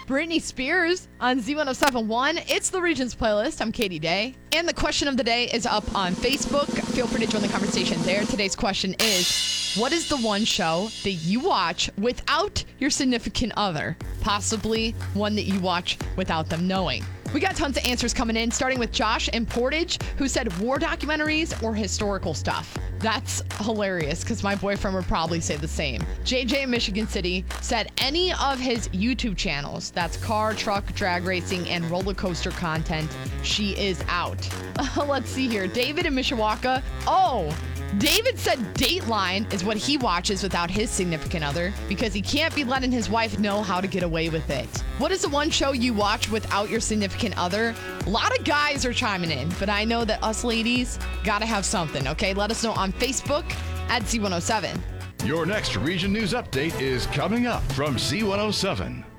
Britney Spears on Z1071. It's the Regions playlist. I'm Katie Day. And the question of the day is up on Facebook. Feel free to join the conversation there. Today's question is, what is the one show that you watch without your significant other? Possibly one that you watch without them knowing. We got tons of answers coming in, starting with Josh in Portage, who said war documentaries or historical stuff. That's hilarious because my boyfriend would probably say the same. JJ in Michigan City said any of his YouTube channels, that's car, truck, drag racing, and roller coaster content, she is out. Let's see here. David in Mishawaka. David said Dateline is what he watches without his significant other because he can't be letting his wife know how to get away with it. What is the one show you watch without your significant other? A lot of guys are chiming in, but I know that us ladies gotta have something, okay? Let us know on Facebook at Z107. Your next Region News Update is coming up from Z107.